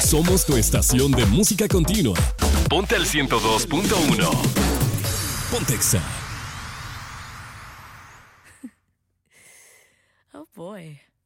Somos tu estación de música continua. Ponte al 102.1. Ponte Exa. Oh boy.